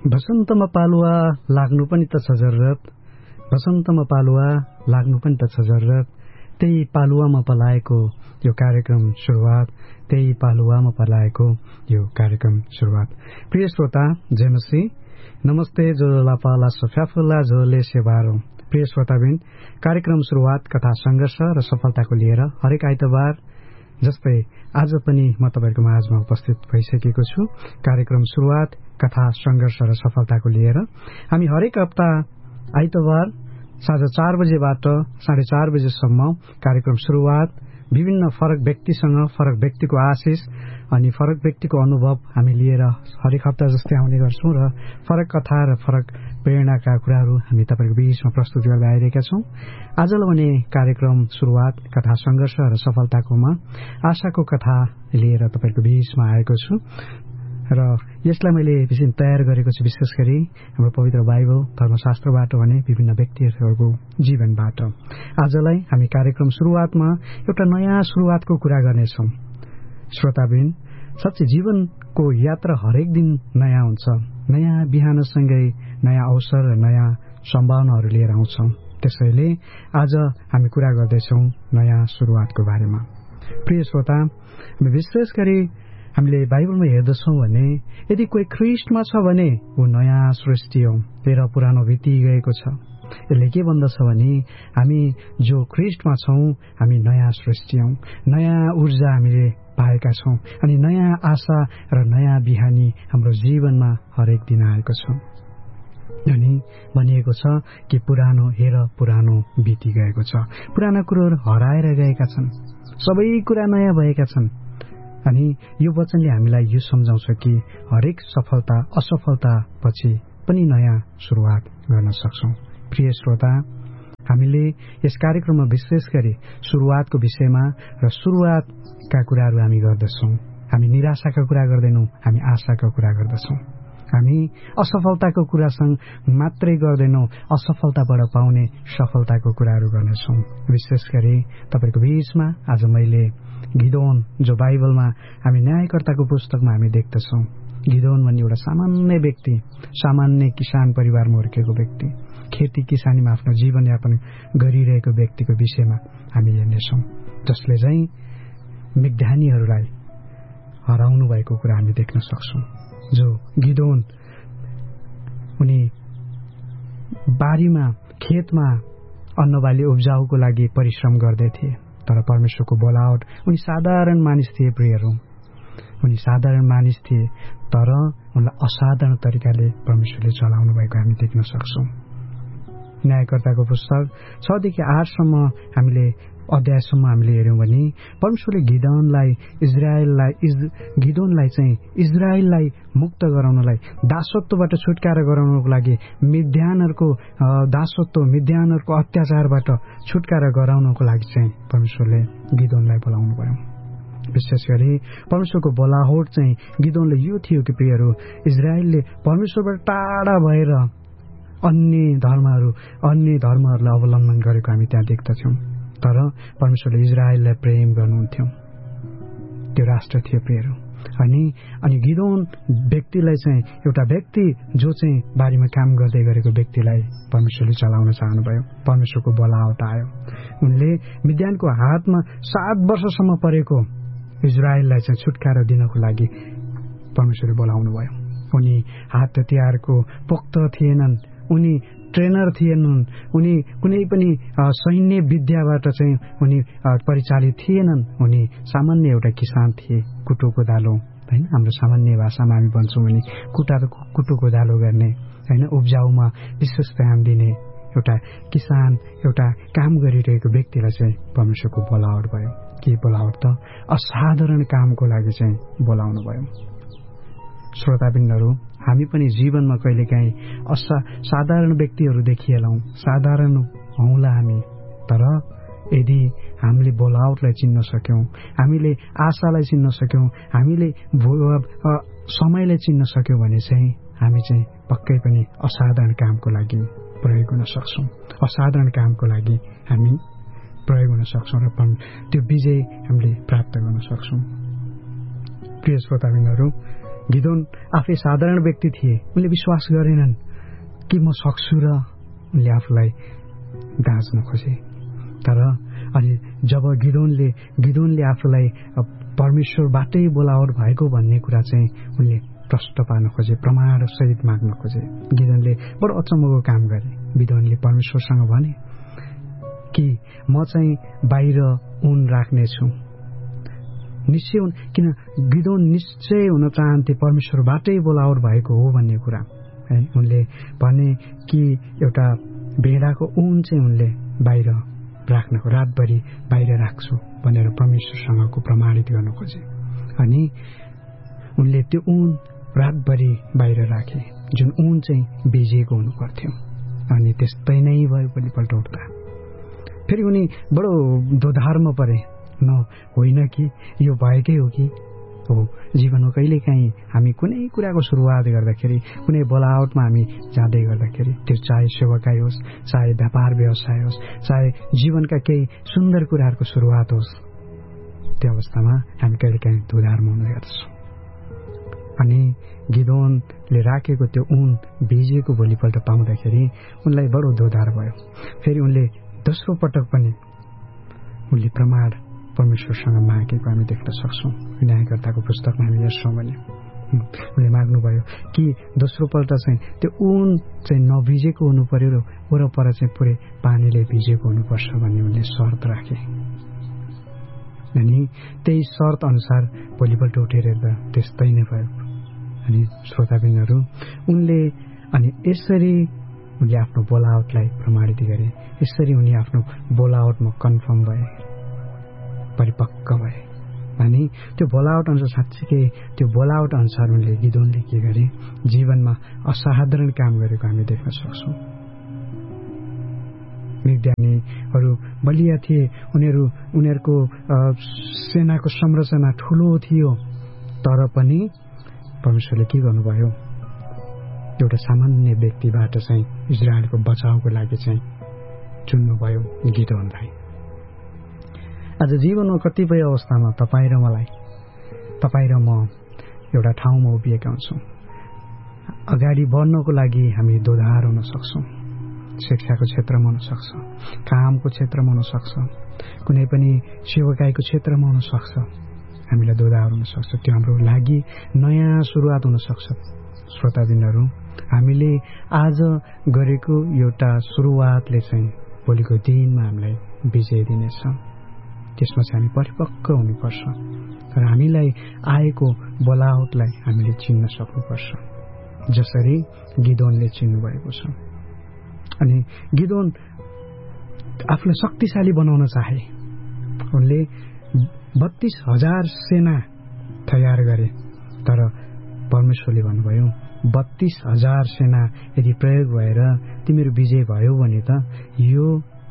वसन्तमा पालुवा लाग्नु पनि त छ जरुरत, वसन्तमा पालुवा लाग्नु पनि त छ जरुरत। त्यही पालुवामा पलाएको यो कार्यक्रम सुरुवात, त्यही पालुवामा पलाएको यो कार्यक्रम सुरुवात। प्रिय श्रोता, जय मसीह, नमस्ते। जो लापाला सोफ्याफुल्ला जोले सेवारो। प्रिय श्रोताबिन, कार्यक्रम सुरुवात कथा संघर्ष र सफलताको लिएर हरेक आइतबार जस्तै आज पनि म तपाईहरुको माझमा उपस्थित भइसकेको छु। कार्यक्रम सुरुवात कथा संघर्ष र सफलताको लिएर हामी हरेक हप्ता आइतबार साँझ 4 बजेबाट 4:30 बजेसम्म कार्यक्रम सुरुवात विभिन्न फरक व्यक्तिसँग फरक व्यक्तिको आशिष अनि फरक व्यक्तिको अनुभव हामी लिएर हरेक हप्ता जस्तै आउने गर्छौं र फरक कथा र फरक प्रेरणाका कुराहरू हामी तपाईको बीचमा प्रस्तुत गर्दै आइरहेका छौं। आजलाई भने कार्यक्रम सुरुवात कथा संघर्ष र सफलताकोमा आशाको कथा लिएर तपाईको बीचमा आएको छु र यसलाई मैले विशेष तयार गरेको छु विशेष गरी हाम्रो पवित्र बाइबल धर्मशास्त्रबाट भने विभिन्न व्यक्तिहरूको जीवनबाट। आजलाई हामी कार्यक्रम सुरुवातमा एउटा नयाँ सुरुवातको कुरा गर्नेछौं। श्रोताबिन, साच्चै जीवनको यात्रा हरेक दिन नयाँ हुन्छ। नयाँ बिहानसँगै नयाँ अवसर र नयाँ सम्भावनाहरू लिएर आउँछौं। त्यसैले आज हामी कुरा गर्दैछौं नयाँ सुरुवातको बारेमा। प्रिय श्रोता, विशेष गरी हामीले बाइबलमा हेर्दछौं भने यदि कोही ख्रीष्टमा छ भने ऊ नयाँ सृष्टि हो, तेरो पुरानो बितिगएको छ। यसले के भन्दछ भने हामी जो ख्रीष्टमा छौं हामी नयाँ सृष्टि हौं, नयाँ ऊर्जा हामीले पाएका छौं अनि नयाँ आशा र नयाँ बिहानी हाम्रो जीवनमा हरेक दिन आएको छ। अनि भनिएको छ कि पुरानो हेर पुरानो बितिगएको छ। पुराना कुराहरू हराएर गएका छन्, सबै कुरा नयाँ भएका छन्। अनि यो वचनले हामीलाई यो सम्झाउँछ कि हरेक सफलता असफलता पछि पनि नयाँ सुरुवात गर्न सक्छौं। प्रिय श्रोता, हामीले यस कार्यक्रममा विशेष गरी सुरुवातको विषयमा र सुरुवातका कुराहरू हामी गर्दछौं। हामी निराशाका कुरा गर्दैनौं, हामी आशाका कुरा गर्दछौं। हामी असफलताको कुरासँग मात्रै गर्दैनौं, असफलताबाट पाउने सफलताको कुराहरू गर्नेछौं। विशेष गरी तपाईको बीचमा आज मैले गिदोन, जो बाइबलमा हामी न्यायकर्ताको पुस्तकमा हामी देख्दछौं, गिदोन भन्ने एउटा सामान्य व्यक्ति, सामान्य किसान परिवारमा हुर्केको व्यक्ति, खेती किसानीमा आफ्नो जीवनयापन गरिरहेको व्यक्तिको विषयमा हामी हेर्नेछौं, जसले चाहिँ मिद्यानीहरूलाई हराउनु भएको कुरा हामी देख्न सक्छौं। जो गिदोन उनी बारीमा खेतमा अन्नबाली उब्जाउको लागि परिश्रम गर्दै थिए, तर परमेश्वरको बोलावट, उनी साधारण मानिस थिए। प्रियहरू, उनी साधारण मानिस थिए, तर उनलाई असाधारण तरिकाले परमेश्वरले चलाउनु भएको हामी देख्न सक्छौं। न्यायकर्ताको पुस्तक 6 देखि 8 सम्म हामीले अध्यायसम्म हामीले हेर्यौं भने परमेश्वरले गिदोनलाई चाहिँ इजरायललाई मुक्त गराउनलाई, दासत्वबाट छुटकारा गराउनको लागि, मिद्यानहरूको दासत्व, मिद्यानहरूको अत्याचारबाट छुटकारा गराउनको लागि चाहिँ परमेश्वरले गिदोनलाई बोलाउनु भयो। विशेष गरी परमेश्वरको बोलावट चाहिँ गिदोनले यो थियो कि प्रियहरू, इजरायलले परमेश्वरबाट टाढा भएर अन्य धर्महरूलाई अवलम्बन गरेको हामी त्यहाँ देख्दछौं। तर परमेश्वरले इजरायललाई प्रेम गर्नुहुन्थ्यो, त्यो राष्ट्र थियो प्रियहरू। अनि गिदोन व्यक्तिलाई चाहिँ एउटा व्यक्ति जो चाहिँ बारीमा काम गर्दै गरेको व्यक्तिलाई परमेश्वरले चलाउन चाहनुभयो। परमेश्वरको बोलावट आयो, उनले मिद्यानको हातमा 7 वर्षसम्म परेको इजरायललाई चाहिँ छुटकारा दिनको लागि परमेश्वरले बोलाउनु भयो। उनी हात हतियारको पोख्त थिएनन्, उनी ट्रेनर थिएनन्, उनी कुनै पनि सैन्य विद्याबाट चाहिँ उनी परिचालित थिएनन्। उनी सामान्य एउटा किसान थिए, कुटोको दालो, हैन, हाम्रो सामान्य भाषामा हामी भन्छौं भने कुटोको दालो गर्ने, हैन, उब्जाउमा विशेष ध्यान दिने एउटा किसान, एउटा काम गरिरहेको व्यक्तिलाई चाहिँ परमेश्वरको बोलावट भयो। के बोलावट त? असाधारण कामको लागि चाहिँ बोलाउनु भयो। श्रोताबिन्दहरू, हामी पनि जीवनमा कहिलेकाहीँ साधारण व्यक्तिहरू देखिएलौं, साधारण हौला हामी, तर यदि हामीले बोलावटलाई चिन्न सक्यौं, हामीले आशालाई चिन्न सक्यौं, हामीले समयलाई चिन्न सक्यौं भने चाहिँ हामी चाहिँ पक्कै पनि असाधारण कामको लागि प्रयोग हुन सक्छौं। असाधारण कामको लागि हामी प्रयोग हुन सक्छौं र त्यो विजय हामीले प्राप्त गर्न सक्छौं। प्रिय श्रोताबिन्दहरू, गिदोन आफै साधारण व्यक्ति थिए, उनले विश्वास गरेनन् कि म सक्छु र उनले आफूलाई गाँच्न खोजे। तर अनि जब गिदोनले आफूलाई परमेश्वरबाटै बोलावट भएको भन्ने कुरा चाहिँ उनले प्रष्ट पार्न खोजे, प्रमाण सहित माग्न खोजे। गिदोनले बडो अचम्मको काम गरे। गिदोनले परमेश्वरसँग भने कि म चाहिँ बाहिर ऊन राख्नेछु। निश्चय किन गिदोन निश्चय हुन चाहन्थे परमेश्वरबाटै बोलावट भएको हो भन्ने कुरा है। उनले भने कि एउटा भेडाको ऊन चाहिँ उनले बाहिर राख्नको रातभरि बाहिर राख्छु भनेर परमेश्वरसँगको प्रमाणित गर्न खोजे। अनि उनले त्यो ऊन रातभरि बाहिर राखे, जुन ऊन चाहिँ भिजेको हुनु पर्थ्यो। अनि त्यस्तै नै भयो भोलिपल्ट उठ्दा फेरि उनी बडो दोधारमा परे। न होइन कि यो भएकै हो कि हो। जीवनमा कहिलेकाहीँ हामी कुनै कुराको सुरुवात गर्दाखेरि, कुनै बोलावटमा हामी जाँदै गर्दाखेरि, त्यो चाहे सेवाकाई होस्, चाहे व्यापार व्यवसाय होस्, चाहे जीवनका केही सुन्दर कुराहरूको सुरुवात होस्, त्यो अवस्थामा हामी कहिलेकाहीँ दोधारमा हुने गर्छौँ। अनि गिदोनले राखेको त्यो ऊन भिजेको भोलिपल्ट पाउँदाखेरि उनलाई बडो दोधार भयो। फेरि उनले दोस्रो पटक पनि उनले प्रमाण परमेश्वरसँग मागेको हामी देख्न सक्छौँ। न्यायकर्ताको पुस्तकमा हामी हेर्छौँ भने उनले माग्नुभयो कि दोस्रो पल्ट चाहिँ त्यो ऊन चाहिँ नभिजेको हुनु पर्यो र वरपर चाहिँ पुरै पानीले भिजेको हुनुपर्छ भन्ने उनले शर्त राखे। अनि त्यही शर्त अनुसार भोलिपल्ट उठेर हेर्दा त्यस्तै नै भयो। अनि श्रोताबिनहरू उनले अनि यसरी उनले आफ्नो बोलावटलाई प्रमाणित गरे। यसरी उनी आफ्नो बोलावटमा कन्फर्म भए, परिपक्व भए। अनि त्यो बोलावट अनुसार साँच्चीकै त्यो बोलावट अनुसार उनले गिदोनले के गरे, जीवनमा असाधारण काम गरेको हामी देख्न सक्छौँ। मिद्यानीहरू बलिया थिए, उनीहरूको सेनाको संरचना ठुलो थियो, तर पनि परमेश्वरले के गर्नुभयो, एउटा सामान्य व्यक्तिबाट चाहिँ इजरायलको बचावको लागि चाहिँ चुन्नुभयो गिदोनलाई। आज जीवनमा कतिपय अवस्थामा तपाईँ र म एउटा ठाउँमा उभिएका हुन्छौँ। अगाडि बढ्नको लागि हामी दोधार हुन सक्छौँ। शिक्षाको क्षेत्रमा हुन सक्छ, कामको क्षेत्रमा हुन सक्छ, कुनै पनि सेवाकाईको क्षेत्रमा हुन सक्छ। हामीलाई दोधार हुन सक्छ। त्यो हाम्रो लागि नयाँ सुरुवात हुन सक्छ। श्रोताबिनहरू, हामीले आज गरेको एउटा सुरुवातले चाहिँ भोलिको दिनमा हामीलाई विजय दिनेछ। त्यसमा चाहिँ हामी परिपक्व हुनुपर्छ र हामीलाई आएको बोलावटलाई हामीले चिन्न सक्नुपर्छ, जसरी गिदोनले चिन्नु भएको छ। अनि गिदोन आफूलाई शक्तिशाली बनाउन चाहे। उनले 32,000 सेना तयार गरे, तर परमेश्वरले भन्नुभयो 32,000 सेना यदि प्रयोग भएर तिमीहरू विजय भयो भने त यो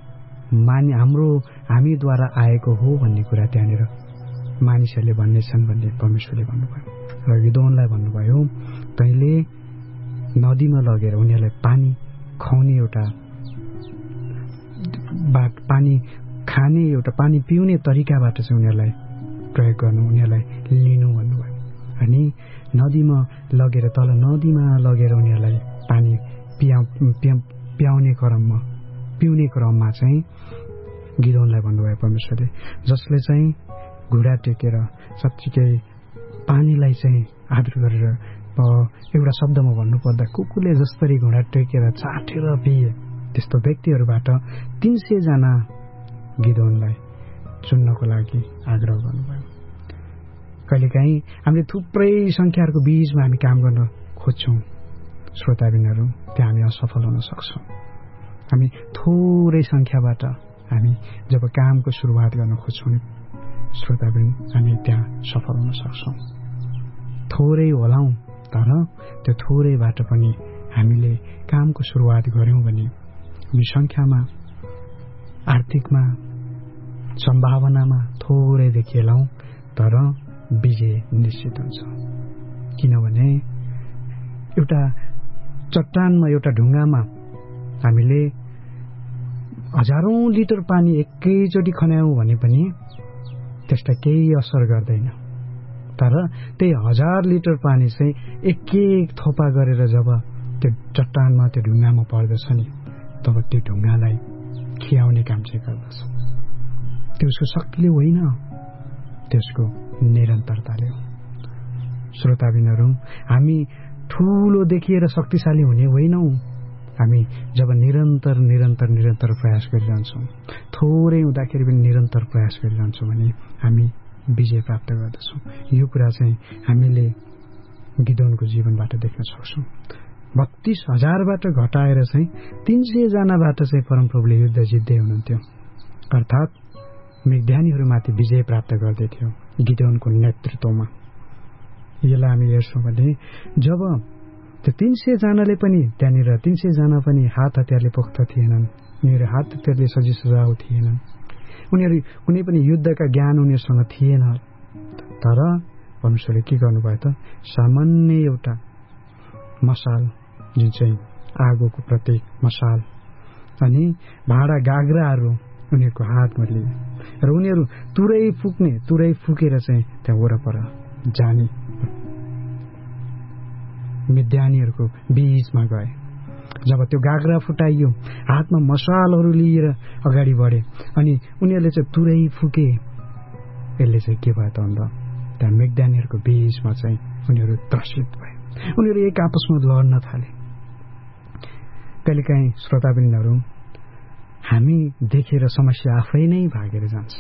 हामीद्वारा आएको हो भन्ने कुरा त्यहाँनिर मानिसहरूले भन्नेछन् भन्ने परमेश्वरले भन्नुभयो। र गिदोनलाई भन्नुभयो तैँले नदीमा लगेर उनीहरूलाई पानी खुवाउने एउटा पानी खाने एउटा पानी पिउने तरिकाबाट चाहिँ उनीहरूलाई प्रयोग गर्नु, उनीहरूलाई लिनु भन्नुभयो। अनि नदीमा लगेर उनीहरूलाई पानी पिउने क्रममा चाहिँ गिदोनलाई भन्नुभयो परमेश्वरले, जसले चाहिँ घुँडा टेकेर साँच्चीकै पानीलाई चाहिँ आदर गरेर, एउटा शब्दमा भन्नुपर्दा कुकुरले जसरी घुँडा टेकेर चाटेर पिए, त्यस्तो व्यक्तिहरूबाट 300 जना गिदोनलाई चुन्नको लागि आग्रह गर्नुभयो। कहिलेकाहीँ हामीले थुप्रै संख्याहरूको बीचमा हामी काम गर्न खोज्छौँ श्रोताबिनहरू, त्यहाँ हामी असफल हुन सक्छौँ। हामी थोरै संख्याबाट हामी जब कामको सुरुवात गर्न खोज्छौँ श्रोताबिन, हामी त्यहाँ सफल हुन सक्छौँ। थोरै होलाौँ, तर त्यो थोरैबाट पनि हामीले कामको सुरुवात गर्यौँ भने हामी संख्यामा, आर्थिकमा, सम्भावनामा थोरै देखिएलाौँ, तर विजय निश्चित हुन्छ। किनभने एउटा चट्टानमा, एउटा ढुङ्गामा हामीले हजारौं लिटर पानी एकैचोटि खन्यायौँ भने पनि त्यसलाई केही असर गर्दैन। तर त्यही 1000 लिटर पानी चाहिँ एक एक थोपा गरेर जब त्यो चट्टानमा त्यो ढुङ्गामा पर्दछ नि तब त्यो ढुङ्गालाई खियाउने काम चाहिँ गर्दछ। त्यसको शक्तिले होइन, त्यसको निरन्तरताले हो। श्रोताबिनहरू, हामी ठूलो देखिएर शक्तिशाली हुने होइनौं। हामी जब निरन्तर निरन्तर निरन्तर प्रयास गरिरहन्छौँ, थोरै हुँदाखेरि पनि निरन्तर प्रयास गरिरहन्छौँ भने हामी विजय प्राप्त गर्दछौँ। यो कुरा चाहिँ हामीले गिदोनको जीवनबाट देख्न सक्छौँ। 32,000बाट घटाएर चाहिँ 300 जनाबाट चाहिँ परमप्रभुले युद्ध जित्दै हुनुहुन्थ्यो, अर्थात् मिद्यानीहरूमाथि विजय प्राप्त गर्दै थियो गिदोनको नेतृत्वमा। यसलाई हामी हेर्छौँ भने जब त्यो 300 जनाले पनि त्यहाँनिर 300 जना पनि हात हतियारले पोख्त थिएनन्, उनीहरू हात हतियारले सजी सजाउ थिएनन्, उनीहरू कुनै पनि युद्धका ज्ञान उनीहरूसँग थिएन। तर परमेश्वरले के गर्नुभयो त, सामान्य एउटा मसाल जुन चाहिँ आगोको प्रतीक मसाल अनि भाँडा गाग्राहरू उनीहरूको हातमा लिए र उनीहरू तुरै फुकेर चाहिँ त्यहाँ वरपर जाने मिद्यानीहरूको बीचमा गए। जब त्यो गाग्रा फुटाइयो, हातमा मसालहरू लिएर अगाडि बढे अनि उनीहरूले चाहिँ तुरै फुके। यसले चाहिँ के भयो त भन्दा त्यहाँ मिद्यानीहरूको बीचमा चाहिँ उनीहरू त्रसित भए, उनीहरू एक आपसमा लड्न थाले। कहिलेकाहीँ श्रोताबिनहरू, हामी देखेर समस्या आफै नै भागेर जान्छ।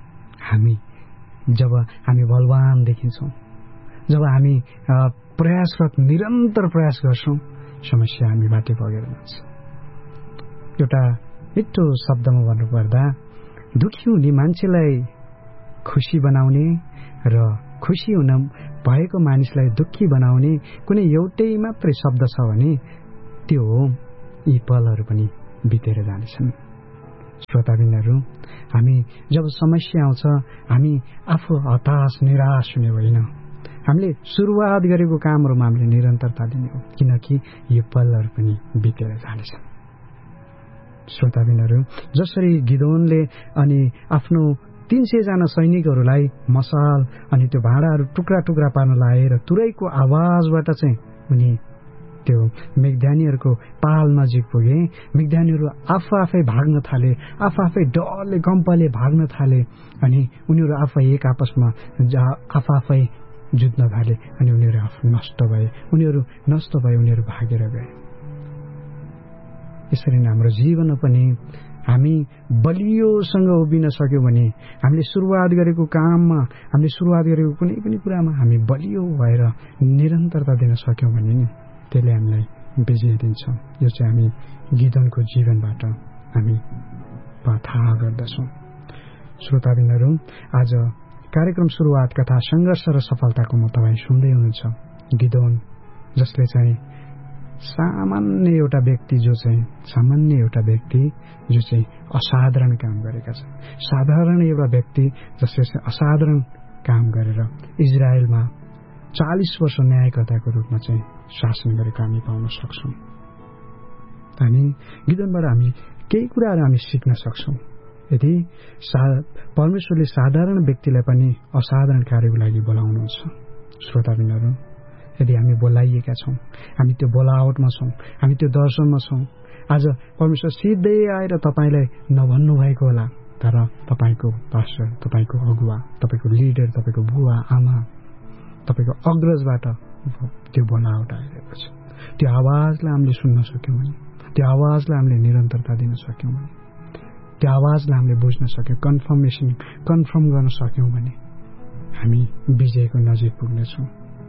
जब हामी बलवान देखिन्छौँ, जब हामी प्रयासरत निरन्तर प्रयास गर्छौँ, समस्या हामीबाटै बगेर जान्छ। एउटा मिठो शब्दमा भन्नुपर्दा दुखी हुने मान्छेलाई खुसी बनाउने र खुसी हुन भएको मानिसलाई दुखी बनाउने कुनै एउटै मात्रै शब्द छ भने त्यो हो यी पलहरू पनि बितेर जानेछन्। श्रोताबिनहरू, हामी जब समस्या आउँछ हामी आफू हताश निराश हुने होइन, हामीले सुरुवात गरेको कामहरूमा हामीले निरन्तरता दिने हो, किनकि यो पलहरू पनि बितेर जानेछन्। श्रोताबिनहरू, जसरी गिदोनले अनि आफ्नो 300 जना सैनिकहरूलाई मसाल अनि त्यो भाँडाहरू टुक्रा टुक्रा पार्न लाए र तुरैको आवाजबाट चाहिँ उनी त्यो मिद्यानीहरूको पाल नजिक पुगे। मिद्यानीहरू आफै भाग्न थाले, आफै डरले कम्पले भाग्न थाले अनि उनीहरू आफै एक आपसमा आफै जुझ्न थाले अनि उनीहरू नष्ट भए, उनीहरू भागेर गए। यसरी नै हाम्रो जीवनमा पनि हामी बलियोसँग उभिन सक्यौं भने, हामीले सुरुवात गरेको काममा, हामीले सुरुवात गरेको कुनै पनि कुरामा हामी बलियो भएर निरन्तरता दिन सक्यौं भने त्यसले हामीलाई विजय दिन्छ। यो चाहिँ हामी गिदोनको जीवनबाट हामी थाहा गर्दछौँ। श्रोताबिनहरू, आज कार्यक्रम सुरुवात कथा संघर्ष र सफलताको म तपाईँ सुन्दै हुनुहुन्छ। गिदोन जसले चाहिँ सामान्य एउटा व्यक्ति जो चाहिँ असाधारण काम गरेका छन्, साधारण एउटा व्यक्ति जसले चाहिँ असाधारण काम गरेर इजरायलमा 40 वर्ष न्यायकर्ताको रूपमा चाहिँ शासन गरेको हामी पाउन सक्छौं। अनि गिदोनबाट हामी केही कुराहरू हामी सिक्न सक्छौं। यदि परमेश्वरले साधारण व्यक्तिलाई पनि असाधारण कार्यको लागि बोलाउनुहुन्छ, श्रोताबिनहरू, यदि हामी बोलाइएका छौं, हामी त्यो बोलावटमा छौं, हामी त्यो दर्शनमा छौं, आज परमेश्वर सिधै आएर तपाईलाई नभन्नु भएको होला, तर तपाईको पास्टर, तपाईको अगुवा, तपाईको लिडर, तपाईको बुवा आमा, तपाईको अग्रजबाट त्यो बोलावट आइरहेको छ। त्यो आवाजलाई हामीले सुन्न सक्यौं भने, त्यो आवाजलाई हामीले निरन्तरता दिन सक्यौं भने, त्यो आवाजलाई हामीले बुझ्न सक्यौं, कन्फर्म गर्न सक्यौं भने हामी विजयको नजिक पुग्नेछौं।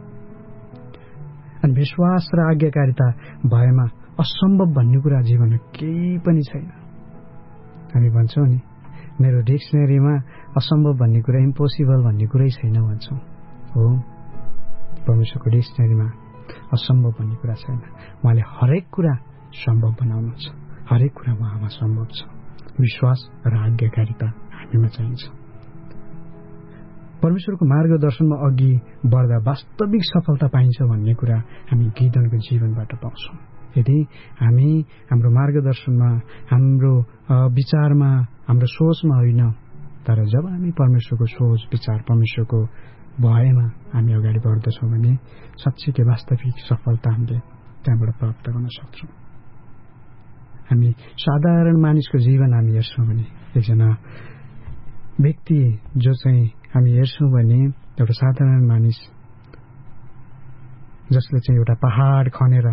अनि विश्वास र आज्ञाकारिता भएमा असम्भव भन्ने कुरा जीवनमा केही पनि छैन। हामी भन्छौं नि, मेरो डिक्सनरीमा असम्भव भन्ने कुरा, इम्पोसिबल भन्ने कुरै छैन भन्छौं। हो, परमेश्वरको डिक्सनरीमा असम्भव भन्ने कुरा छैन। उहाँले हरेक कुरा सम्भव बनाउनुहुन्छ, हरेक कुरा उहाँमा सम्भव छ। विश्वास र आज्ञाकारिता हामीमा चाहिन्छ। परमेश्वरको मार्गदर्शनमा अघि बढ्दा वास्तविक सफलता पाइन्छ भन्ने कुरा हामी गिदोनको जीवनबाट पाउँछौं। यदि हामी हाम्रो मार्गदर्शनमा, हाम्रो विचारमा, हाम्रो सोचमा होइन, तर जब हामी परमेश्वरको सोच विचार, परमेश्वरको भएमा हामी अगाडि बढ्दछौँ भने साँच्चीकै वास्तविक सफलता हामीले त्यहाँबाट प्राप्त गर्न सक्छौँ। हामी साधारण मानिसको जीवन हामी हेर्छौँ भने एकजना व्यक्ति जो चाहिँ हामी हेर्छौँ भने एउटा साधारण मानिस जसले चाहिँ एउटा पहाड खनेर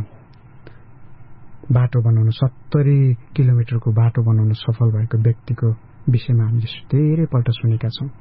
बाटो बनाउन 70 किलोमिटरको बाटो बनाउन सफल भएको व्यक्तिको विषयमा हामीले धेरैपल्ट सुनेका छौँ।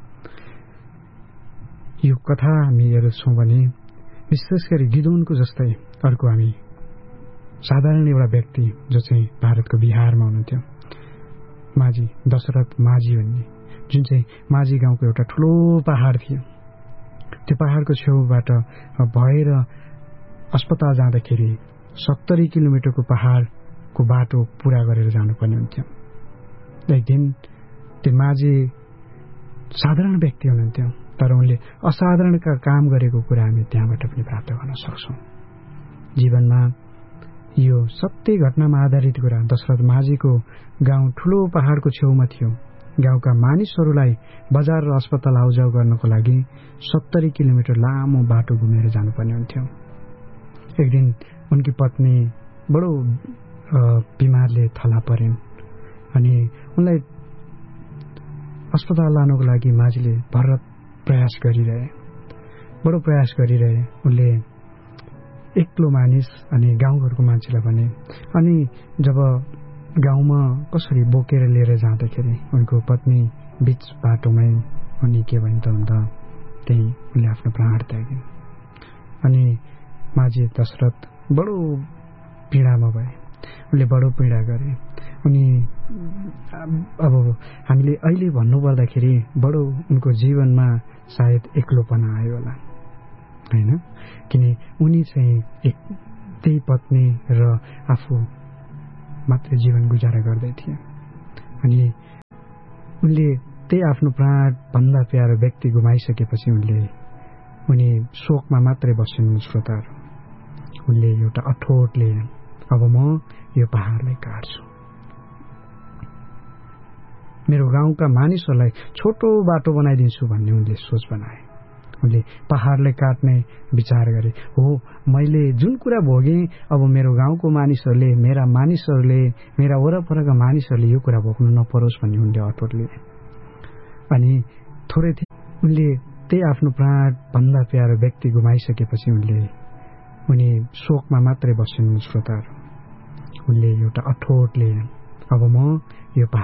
यो कथा हामी हेर्छौँ भने विशेष गरी गिदोनको जस्तै अर्को हामी साधारण एउटा व्यक्ति जो चाहिँ भारतको बिहारमा हुनुहुन्थ्यो, माझी दशरथ माझी भन्ने, जुन चाहिँ माझी गाउँको एउटा ठुलो पहाड थियो। त्यो पहाडको छेउबाट भएर अस्पताल जाँदाखेरि 70 किलोमिटरको पहाडको बाटो पूरा गरेर जानुपर्ने हुन्थ्यो। एक दिन त्यो माझी साधारण व्यक्ति हुनुहुन्थ्यो, तर उनले असाधारणका काम गरेको कुरा हामी त्यहाँबाट पनि प्राप्त गर्न सक्छौँ। जीवनमा यो सत्य घटनामा आधारित कुरा। दशरथ माझीको गाउँ ठुलो पहाडको छेउमा थियो। गाउँका मानिसहरूलाई बजार र अस्पताल आउजाउ गर्नको लागि 70 किलोमिटर लामो बाटो घुमेर जानुपर्ने हुन्थ्यो। एक दिन उनकी पत्नी बडो बिमारले थला परिन् अनि उनलाई अस्पताल लानको लागि माझीले भरत प्रयास गरिरहे, बडो प्रयास गरिरहे। उनले एक्लो मानिस अनि गाउँघरको मान्छेलाई भने, अनि जब गाउँमा कसरी बोकेर लिएर जाँदाखेरि उनको पत्नी बीच बाटोमै उनी के भन्छ भन्दा त्यही उनले आफ्नो प्राण त्यागिन्। अनि माझी दशरथ बडो पीडामा भए, उनले बडो पीडा गरे। उनी अब हामीले अहिले भन्नुपर्दाखेरि बडो उनको जीवनमा सायद एक्लोपना आयो होला, हैन? किन उनी चाहिँ त्यही पत्नी र आफू मात्र जीवन गुजारा गर्दै थिए। अनि उनले त्यही आफ्नो प्राण भन्दा प्यारो व्यक्ति गुमाइसकेपछि उनी शोकमा मात्रै बसिन्। श्रोताहरू, उनले एउटा अठोट लिए, अब म यो पहाडलाई काट्छु, मेरो गाउँका मानिसहरूलाई छोटो बाटो बनाइदिन्छु भन्ने उनले सोच बनाए। उनले पहाडलाई काट्ने विचार गरे। हो, मैले जुन कुरा भोगेँ अब मेरो गाउँको मानिसहरूले, मेरा वरपरका मानिसहरूले यो कुरा भोग्नु नपरोस् भन्ने उनले अठोट लिए। अनि थोरै उनले त्यही आफ्नो प्राण भन्दा प्यारो व्यक्ति गुमाइसकेपछि उनी शोकमा मात्रै बसिन्। श्रोताहरू, उनले एउटा अठोट लिए, अब म यो